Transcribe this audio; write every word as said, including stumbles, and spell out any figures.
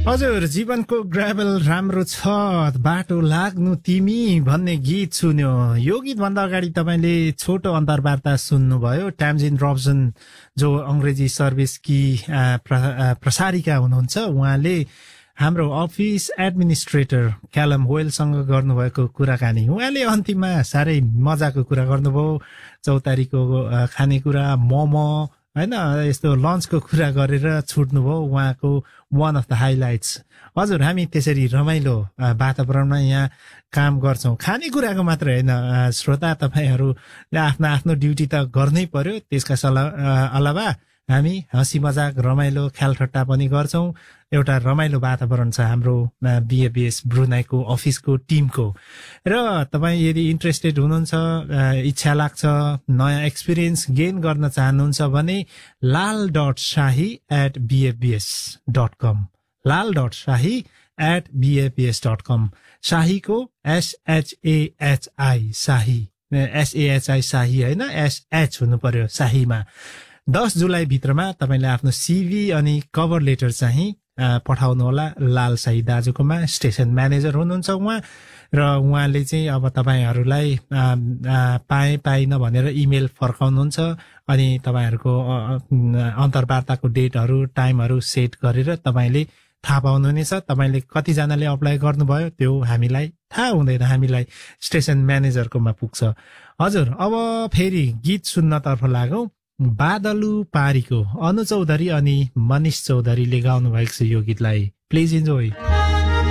हजुर, जीवनको ग्राभल राम्रो छ, बाटो लाग्नु तिमी भन्ने गीत सुन्यो। यो गीत भन्दा अगाडि तपाईँले छोटो अन्तर्वार्ता सुन्नुभयो। ट्याम्जिन रब्सन जो अंग्रेजी सर्भिस की प्रसारिका हुनुहुन्छ, उहाँले हाम्रो अफिस एडमिनिस्ट्रेटर क्यालम होयलसँग गर्नुभएको कुराकानी। उहाँले अन्तिममा साह्रै मजाको कुरा गर्नुभयो। चौतारीको खानेकुरा, मोमो हैन, यस्तो लन्चको कुरा गरेर छुट्नुभयो। उहाँको वान अफ द हाइलाइट्स। हजुर, हामी त्यसरी रमाइलो वातावरणमा यहाँ काम गर्छौं। खानेकुराको मात्र होइन श्रोता, तपाईहरुले आफ्नो आफ्नो ड्युटी त गर्नै पर्यो। त्यसका अलावा हामी हँसी मजाक, रमाइलो, ख्यालठट्टा पनि गर्छौं। एउटा रमाइलो वातावरण छ हाम्रो बीएबीएस ब्रुनाईको अफिसको टिमको। र तपाई यदि इन्ट्रेस्टेड हुनुहुन्छ, इच्छा लाग्छ, नयाँ एक्सपिरियन्स गेन गर्न चाहनुहुन्छ भने लाल डट शाही at बीएबीएस dot com Lal dot शाही एट बीएबीएस डट कम। शाहीको एसएचएएचआई शाही, एसएएचआई शाही होइन, एसएच हुनु पर्यो शाहीमा। दस जुलाई भित्रमा तपाईले आफ्नो सीभी अनि कभर लेटर चाहिँ पठाउनु होला लाल शाही दाजुकोमा। स्टेसन म्यानेजर हुनुहुन्छ उहाँ, र उहाँले चाहिँ अब तपाईहरुलाई पाए पाइन भनेर इमेल फर्काउनुहुन्छ। अनि तपाईहरुको अन्तर्वार्ताको डेटहरु, टाइमहरु सेट गरेर तपाईले थाहा पाउनुहुनेछ। तपाईले कतिजनाले अप्लाई गर्नुभयो त्यो हामीलाई थाहा हुँदैन, हामीलाई स्टेसन म्यानेजरकोमा पुग्छ। हजुर, अब फेरि गीत सुन्नतर्फ लागौं। बादलु पारीको अनु चौधरी अनि मनिष चौधरीले गाउनु भएको छ यो गीतलाई। Please enjoy.